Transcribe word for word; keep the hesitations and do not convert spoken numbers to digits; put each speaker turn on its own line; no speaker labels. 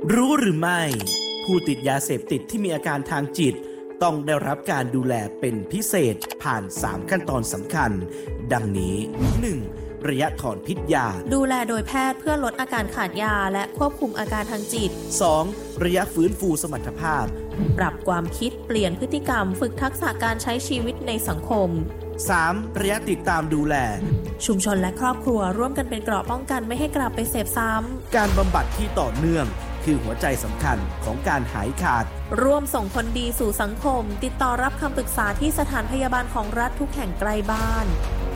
รู้หรือไม่ผู้ติดยาเสพติดที่มีอาการทางจิตต้องได้รับการดูแลเป็นพิเศษผ่านสามขั้นตอนสำคัญดังนี้ หนึ่ง. ระยะถอนพิษยา
ดูแลโดยแพทย์เพื่อลดอาการขาดยาและควบคุมอาการทางจิต
สอง. ระยะฟื้นฟูสมรรถภาพ
ปรับความคิดเปลี่ยนพฤติกรรมฝึกทักษะการใช้ชีวิตในสังคม
สาม. ระยะติดตามดูแล
ชุมชนและครอบครัวร่วมกันเป็นเกราะป้องกันไม่ให้กลับไปเสพซ้
ำการบำบัดที่ต่อเนื่องคือหัวใจสำคัญของการหายขาด
ร่วมส่งคนดีสู่สังคมติดต่อรับคำปรึกษาที่สถานพยาบาลของรัฐทุกแห่งใกล้บ้าน